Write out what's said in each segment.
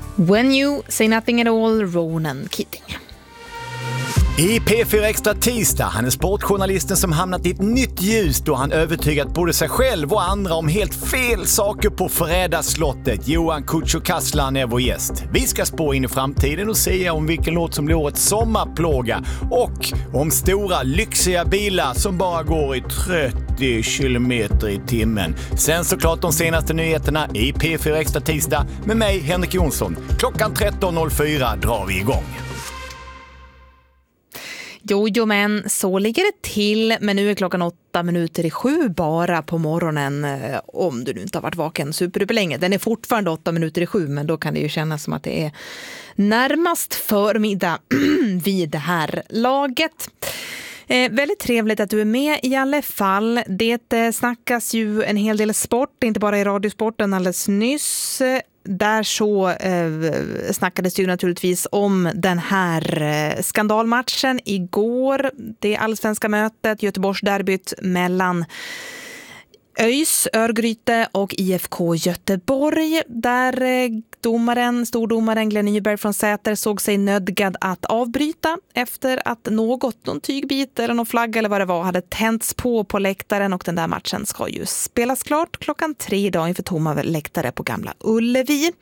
When You Say Nothing At All, Ronan Keating. I P4 Extra tisdag, han är sportjournalisten som hamnat i ett nytt ljus då han övertygat både sig själv och andra om helt fel saker på Fredagsslottet. Johan Kutcho Kaslan är vår gäst. Vi ska spå in i framtiden och säga om vilken låt som blir årets sommarplåga och om stora lyxiga bilar som bara går i 30 kilometer i timmen. Sen såklart de senaste nyheterna i P4 Extra tisdag med mig, Henrik Jonsson. Klockan 13.04 drar vi igång. Jo, men så ligger det till. Men nu är klockan 7:08 bara på morgonen. Om du nu inte har varit vaken superlänge. Den är fortfarande 7:08, men då kan det ju kännas som att det är närmast förmiddag vid det här laget. Väldigt trevligt att du är med i alla fall. Det snackas ju en hel del sport, inte bara i radiosporten alldeles nyss. Där så snackades ju naturligtvis om den här skandalmatchen igår. Det allsvenska mötet, Göteborgsderbyt mellan ÖIS, Örgryte och IFK Göteborg. Där stordomaren Glenn Nyberg från Säter såg sig nödgad att avbryta efter att någon tygbit eller någon flagga eller vad det var hade tänts på läktaren, och den där matchen ska ju spelas klart klockan 3 idag inför tomma läktare på Gamla Ullevi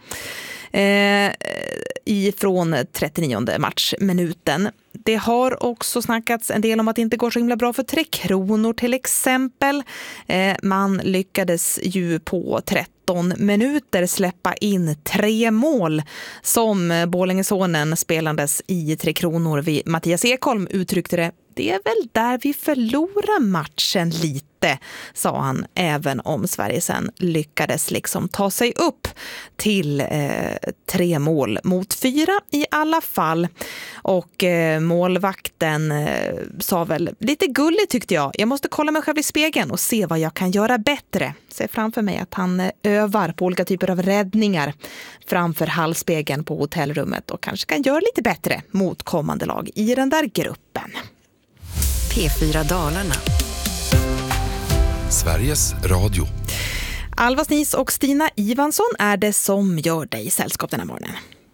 ifrån 39:e matchminuten. Det har också snackats en del om att det inte går så himla bra för Tre Kronor till exempel. Man lyckades ju på 13 minuter släppa in 3 mål som Borlängesonen spelandes i Tre Kronor. Mattias Ekholm uttryckte det. Det är väl där vi förlorar matchen lite, sa han, även om Sverige sen lyckades liksom ta sig upp till 3 mål mot 4 i alla fall. Och målvakten sa väl lite gulligt, tyckte jag måste kolla mig själv i spegeln och se vad jag kan göra bättre. Ser framför mig att han övar på olika typer av räddningar framför hallspegeln på hotellrummet och kanske kan göra lite bättre mot kommande lag i den där gruppen. P4 Dalarna. Sveriges Radio. Alva Snis och Stina Ivansson är det som gör dig sällskap den här morgonen.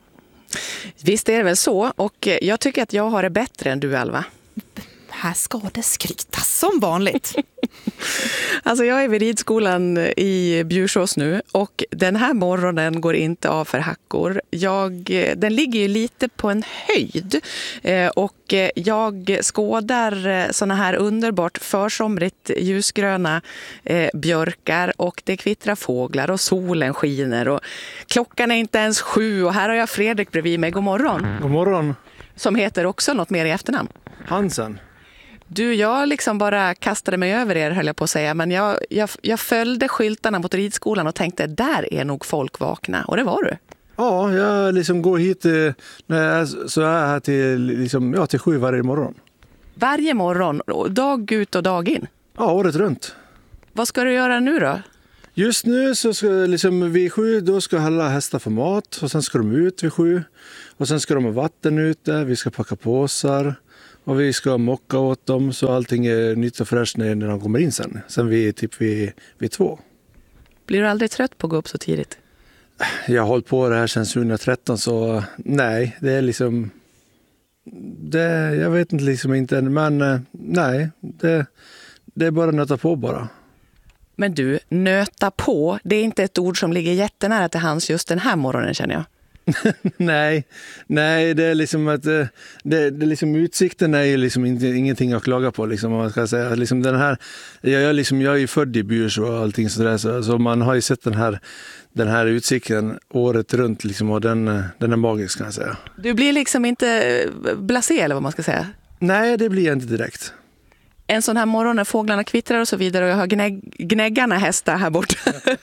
Visst är det väl så, och jag tycker att jag har det bättre än du, Alva. Här ska det skrytas som vanligt. Alltså jag är vid ridskolan i Bjursås nu, och den här morgonen går inte av för hackor. Den ligger ju lite på en höjd, och jag skådar såna här underbart försomrigt ljusgröna björkar, och det kvittrar fåglar och solen skiner och klockan är inte ens 7, och här har jag Fredrik bredvid mig. God morgon. God morgon. Som heter också något mer i efternamn. Hansen. Du, jag liksom bara kastade mig över er, höll jag på att säga. Men jag följde skyltarna mot ridskolan och tänkte, där är nog folk vakna. Och det var du. Ja, jag liksom går hit så är jag här till 7 varje morgon. Varje morgon, dag ut och dag in? Ja, året runt. Vad ska du göra nu då? Just nu så ska vid 7, då ska alla hästar få mat. Och sen ska de ut vid 7. Och sen ska de ha vatten ute, vi ska packa påsar. Och vi ska mocka åt dem så allting är nytt och fräscht när de kommer in sen. Sen vid 2. Blir du aldrig trött på att gå upp så tidigt? Jag har hållit på det här sedan 2013, så nej, det är liksom... jag vet inte liksom inte, men nej, det är bara att nöta på bara. Men du, nöta på, det är inte ett ord som ligger jättenära till hands just den här morgonen, känner jag. nej, det är liksom att det liksom utsikten är ju liksom ingenting att klaga på liksom, om man ska säga. Liksom den här, jag är ju född i Bjurs och allting sådär, så man har ju sett den här utsikten året runt liksom, och den är magisk, kan jag säga. Du blir liksom inte blasé, eller vad man ska säga? Nej, det blir jag inte direkt. En sån här morgon när fåglarna kvittrar och så vidare, och jag har gnäggarna hästar här borta.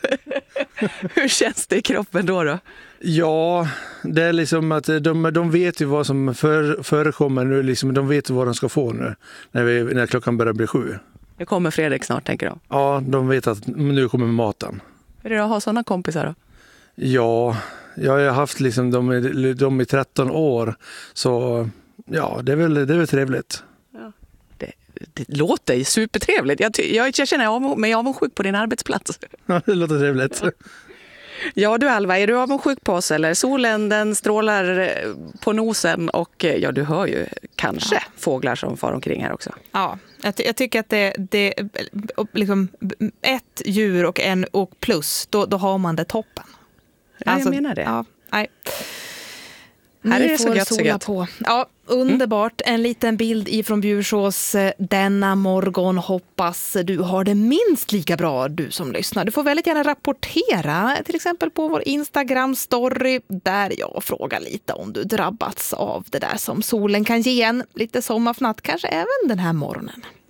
Hur känns det i kroppen då? Ja, det är liksom att de vet ju vad som förekommer nu. Liksom, de vet vad de ska få nu när klockan börjar bli 7. Det kommer Fredrik snart, tänker de. Ja, de vet att nu kommer maten. Hur är det att ha sådana kompisar då? Ja, jag har haft liksom de i 13 år. Så ja, det är väl trevligt. Ja. Det låter ju supertrevligt. Jag känner mig avundsjuk på din arbetsplats. Ja, det låter trevligt. Ja du Alva, är du avundsjuk på oss eller? Solen den strålar på nosen och ja, du hör ju kanske fåglar som far omkring här också. Ja, jag tycker att det liksom ett djur och plus, då har man det toppen. Ja, jag menar det. Ja, nej. Här är det så får gött, sola på. Ja, underbart. En liten bild ifrån Bjursås denna morgon. Hoppas du har det minst lika bra, du som lyssnar. Du får väldigt gärna rapportera, till exempel på vår Instagram-story, där jag frågar lite om du drabbats av det där som solen kan ge en. Lite sommarfnatt, kanske även den här morgonen.